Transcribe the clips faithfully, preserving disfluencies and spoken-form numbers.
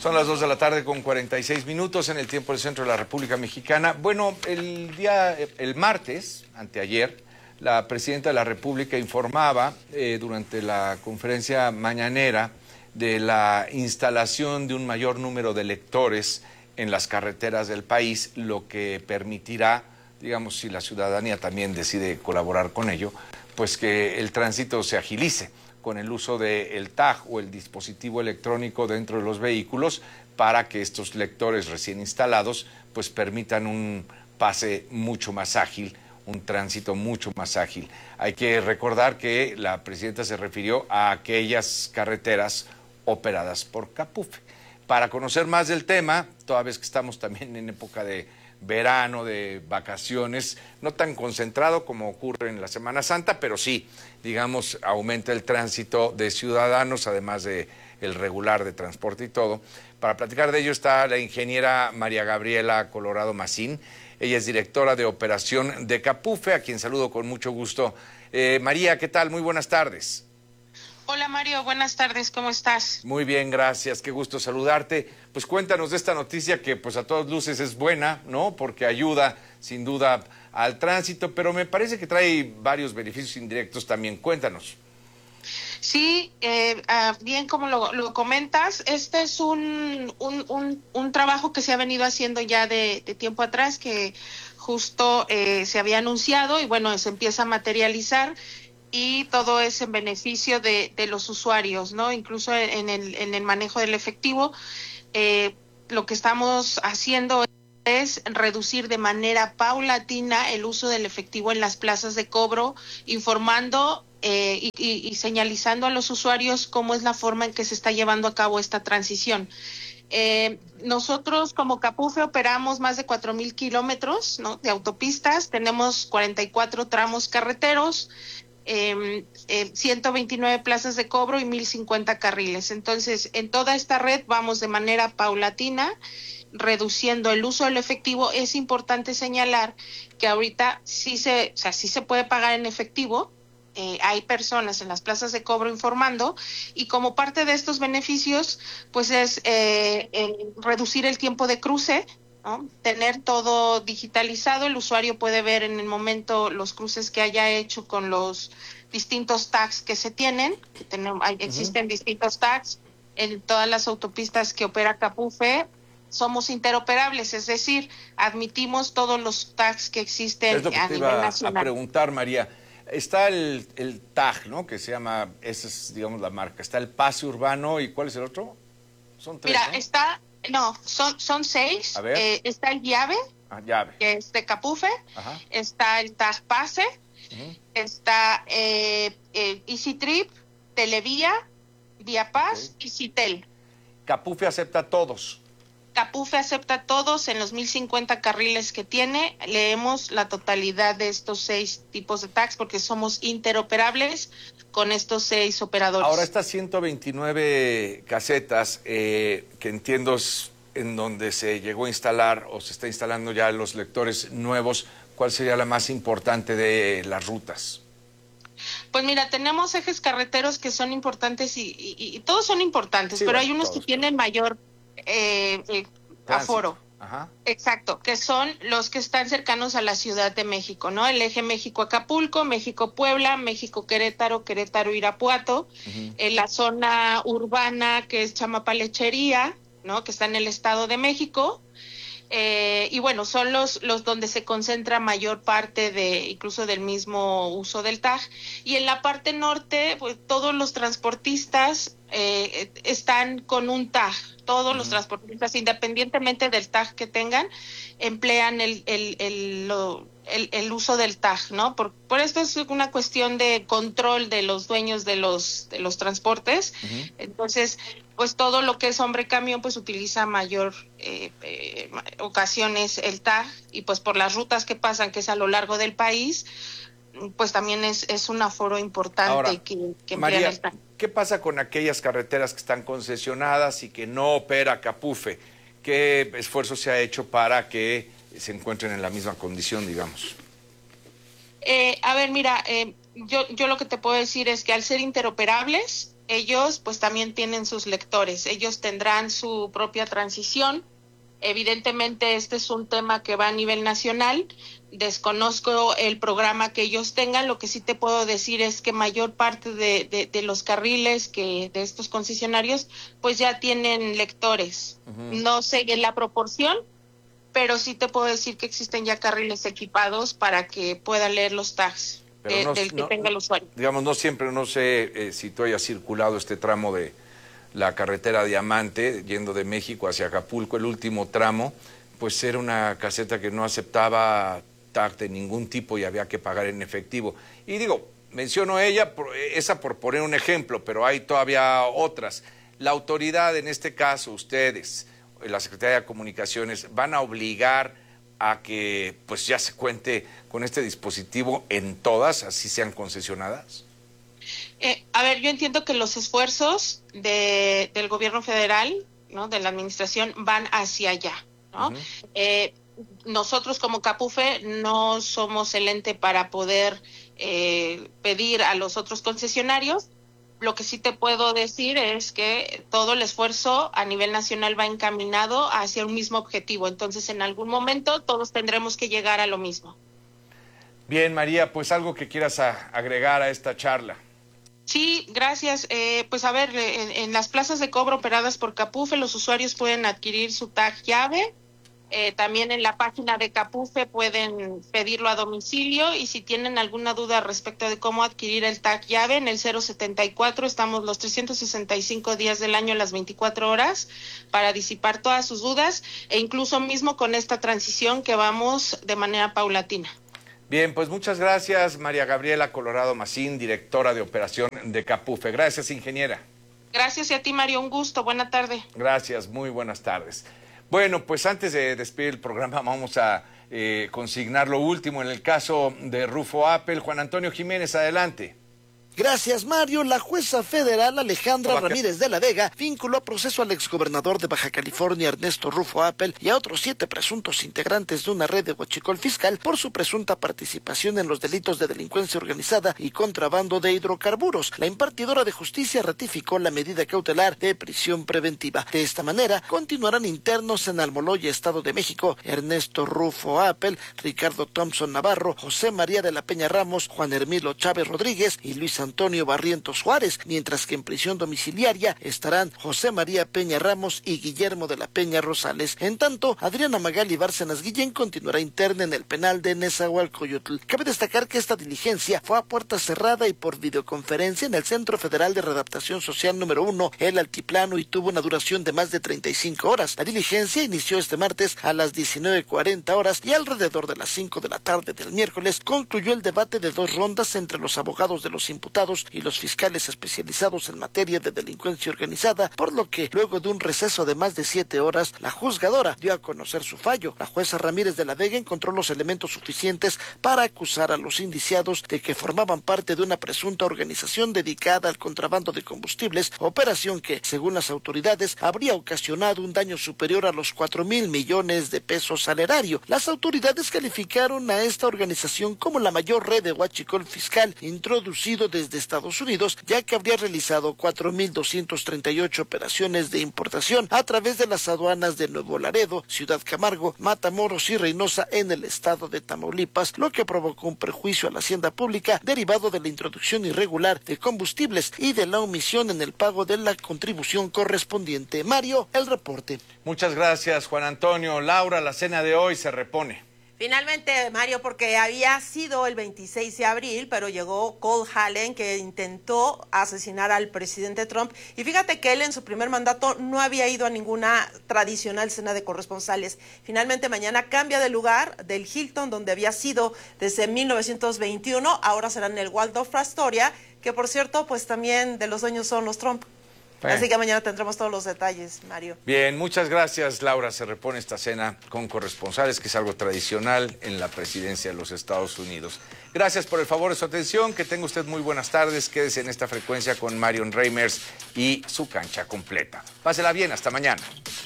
Son las dos de la tarde con cuarenta y seis minutos en el tiempo del centro de la República Mexicana. Bueno, el día, el martes, anteayer, la presidenta de la República informaba eh, durante la conferencia mañanera de la instalación de un mayor número de lectores en las carreteras del país, lo que permitirá, digamos, si la ciudadanía también decide colaborar con ello, pues que el tránsito se agilice con el uso del T A G o el dispositivo electrónico dentro de los vehículos para que estos lectores recién instalados pues permitan un pase mucho más ágil, un tránsito mucho más ágil. Hay que recordar que la presidenta se refirió a aquellas carreteras operadas por Capufe. Para conocer más del tema, toda vez que estamos también en época de verano, de vacaciones, no tan concentrado como ocurre en la Semana Santa, pero sí, digamos, aumenta el tránsito de ciudadanos, además de el regular de transporte y todo. Para platicar de ello está la ingeniera María Gabriela Colorado Macín. Ella es directora de operación de Capufe, a quien saludo con mucho gusto. Eh, María, ¿qué tal? Muy buenas tardes. Hola Mario, buenas tardes, ¿cómo estás? Muy bien, gracias, qué gusto saludarte. Pues cuéntanos de esta noticia que pues a todas luces es buena, ¿no? Porque ayuda sin duda al tránsito, pero me parece que trae varios beneficios indirectos también. Cuéntanos. Sí, eh, ah, bien como lo, lo comentas, este es un, un, un, un trabajo que se ha venido haciendo ya de, de tiempo atrás, que justo eh, se había anunciado y bueno, se empieza a materializar. Y todo es en beneficio de, de los usuarios, ¿no? Incluso en el, en el manejo del efectivo, eh, lo que estamos haciendo es reducir de manera paulatina el uso del efectivo en las plazas de cobro, informando eh, y, y, y señalizando a los usuarios cómo es la forma en que se está llevando a cabo esta transición. Eh, nosotros como Capufe operamos más de cuatro mil kilómetros, ¿no?, de autopistas, tenemos cuarenta y cuatro tramos carreteros, Eh, eh, ciento veintinueve plazas de cobro y mil cincuenta carriles. Entonces, en toda esta red vamos de manera paulatina reduciendo el uso del efectivo. Es importante señalar que ahorita sí se, o sea, sí se puede pagar en efectivo. Eh, hay personas en las plazas de cobro informando y como parte de estos beneficios, pues es eh, eh, reducir el tiempo de cruce, ¿no? Tener todo digitalizado, el usuario puede ver en el momento los cruces que haya hecho con los distintos tags que se tienen, que tenemos, hay, existen uh-huh. distintos tags en todas las autopistas que opera Capufe. Somos interoperables, es decir, admitimos todos los tags que existen es lo que a te nivel iba nacional. A preguntar, María, está el, el tag, ¿no?, que se llama, esa es, digamos, la marca, está el pase urbano, ¿y cuál es el otro? Son tres, Mira, ¿no? está... No, son, son seis. A ver. Eh, está el llave, ah, llave, que es de Capufe. Ajá. Está el Tag Pase. Uh-huh. Está eh, eh, Easy Trip, Televía, Vía Paz okay. y Citel. Capufe acepta todos. Capufe acepta todos en los mil cincuenta carriles que tiene. Leemos la totalidad de estos seis tipos de tags porque somos interoperables con estos seis operadores. Ahora, estas ciento veintinueve casetas, eh, que entiendo es en donde se llegó a instalar o se está instalando ya los lectores nuevos, ¿cuál sería la más importante de las rutas? Pues mira, tenemos ejes carreteros que son importantes y, y, y todos son importantes, sí, pero bueno, hay unos todos, que tienen mayor eh, eh, aforo. Ajá. Exacto, que son los que están cercanos a la Ciudad de México, ¿no? El eje México-Acapulco, México-Puebla, México-Querétaro, Querétaro-Irapuato, uh-huh. en la zona urbana que es Chamapa-Lechería, ¿no?, que está en el Estado de México. Eh, y bueno, son los, los donde se concentra mayor parte de, incluso del mismo uso del tag. Y en la parte norte, pues todos los transportistas eh, están con un tag. Todos uh-huh. los transportistas, independientemente del tag que tengan, emplean el, el, el, lo, el, el uso del tag, ¿no? Por, por esto es una cuestión de control de los dueños de los, de los transportes. Uh-huh. Entonces, pues todo lo que es hombre camión pues utiliza mayor eh, eh, ocasiones el tag y pues por las rutas que pasan, que es a lo largo del país, pues también es, es un aforo importante. Ahora, que, que María, el tag. ¿Qué pasa con aquellas carreteras que están concesionadas y que no opera Capufe? ¿Qué esfuerzo se ha hecho para que se encuentren en la misma condición, digamos? Eh, a ver, mira, eh, yo, yo lo que te puedo decir es que al ser interoperables, ellos pues también tienen sus lectores, ellos tendrán su propia transición. Evidentemente este es un tema que va a nivel nacional, desconozco el programa que ellos tengan, lo que sí te puedo decir es que mayor parte de, de, de los carriles que de estos concesionarios pues ya tienen lectores. Uh-huh. No sé en la proporción, pero sí te puedo decir que existen ya carriles equipados para que puedan leer los tags de, no, del que no, tenga el usuario. Digamos, no siempre, no sé eh, si tú hayas circulado este tramo de la carretera Diamante, yendo de México hacia Acapulco, el último tramo, pues era una caseta que no aceptaba tag de ningún tipo y había que pagar en efectivo. Y digo, menciono ella, esa por poner un ejemplo, pero hay todavía otras. La autoridad, en este caso, ustedes, la Secretaría de Comunicaciones, van a obligar a que pues ya se cuente con este dispositivo en todas, así sean concesionadas. Eh, a ver, yo entiendo que los esfuerzos de, del gobierno federal, ¿no?, de la administración, van hacia allá, ¿no? Uh-huh. Eh, nosotros como Capufe no somos el ente para poder eh, pedir a los otros concesionarios. Lo que sí te puedo decir es que todo el esfuerzo a nivel nacional va encaminado hacia un mismo objetivo. Entonces, en algún momento todos tendremos que llegar a lo mismo. Bien, María, pues algo que quieras a, agregar a esta charla. Sí, gracias. Eh, pues a ver, en, en las plazas de cobro operadas por Capufe, los usuarios pueden adquirir su tag llave. Eh, también en la página de Capufe pueden pedirlo a domicilio, y si tienen alguna duda respecto de cómo adquirir el tag llave, en el cero setenta y cuatro estamos los trescientos sesenta y cinco días del año, las veinticuatro horas, para disipar todas sus dudas, e incluso mismo con esta transición que vamos de manera paulatina. Bien, pues muchas gracias, María Gabriela Colorado Macín, directora de operación de Capufe. Gracias, ingeniera. Gracias y a ti, Mario, un gusto. Buena tarde. Gracias, muy buenas tardes. Bueno, pues antes de despedir el programa vamos a eh, consignar lo último en el caso de Rufo Appel. Juan Antonio Jiménez, adelante. Gracias, Mario. La jueza federal Alejandra Ramírez de la Vega vinculó a proceso al exgobernador de Baja California, Ernesto Rufo Appel, y a otros siete presuntos integrantes de una red de huachicol fiscal por su presunta participación en los delitos de delincuencia organizada y contrabando de hidrocarburos. La impartidora de justicia ratificó la medida cautelar de prisión preventiva. De esta manera, continuarán internos en Almoloya, Estado de México, Ernesto Rufo Appel, Ricardo Thompson Navarro, José María de la Peña Ramos, Juan Hermilo Chávez Rodríguez y Luis Antonio Barrientos Juárez, mientras que en prisión domiciliaria estarán José María Peña Ramos y Guillermo de la Peña Rosales. En tanto, Adriana Magali Bárcenas Guillén continuará interna en el penal de Nezahualcóyotl. Cabe destacar que esta diligencia fue a puerta cerrada y por videoconferencia en el Centro Federal de Readaptación Social número uno, El Altiplano, y tuvo una duración de más de treinta y cinco horas. La diligencia inició este martes a las diecinueve cuarenta horas y alrededor de las cinco de la tarde del miércoles concluyó el debate de dos rondas entre los abogados de los imputados y los fiscales especializados en materia de delincuencia organizada, por lo que luego de un receso de más de siete horas, la juzgadora dio a conocer su fallo. La jueza Ramírez de la Vega encontró los elementos suficientes para acusar a los indiciados de que formaban parte de una presunta organización dedicada al contrabando de combustibles, operación que, según las autoridades, habría ocasionado un daño superior a los cuatro mil millones de pesos al erario. Las autoridades calificaron a esta organización como la mayor red de huachicol fiscal introducido desde de Estados Unidos, ya que habría realizado cuatro mil doscientas treinta y ocho operaciones de importación a través de las aduanas de Nuevo Laredo, Ciudad Camargo, Matamoros y Reynosa en el estado de Tamaulipas, lo que provocó un perjuicio a la hacienda pública derivado de la introducción irregular de combustibles y de la omisión en el pago de la contribución correspondiente. Mario, el reporte. Muchas gracias, Juan Antonio. Laura, la cena de hoy se repone. Finalmente, Mario, porque había sido el veintiséis de abril, pero llegó Cole Allen, que intentó asesinar al presidente Trump. Y fíjate que él en su primer mandato no había ido a ninguna tradicional cena de corresponsales. Finalmente, mañana cambia de lugar, del Hilton, donde había sido desde mil novecientos veintiuno. Ahora será en el Waldorf Astoria, que por cierto, pues también de los dueños son los Trump. Bueno. Así que mañana tendremos todos los detalles, Mario. Bien, muchas gracias, Laura. Se repone esta cena con corresponsales, que es algo tradicional en la presidencia de los Estados Unidos. Gracias por el favor de su atención. Que tenga usted muy buenas tardes. Quédese en esta frecuencia con Marion Reimers y su cancha completa. Pásela bien. Hasta mañana.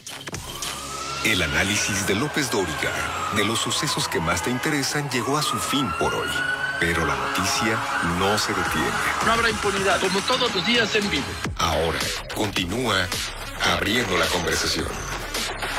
El análisis de López Dóriga de los sucesos que más te interesan llegó a su fin por hoy. Pero la noticia no se detiene. No habrá impunidad, como todos los días en vivo. Ahora, continúa abriendo la conversación.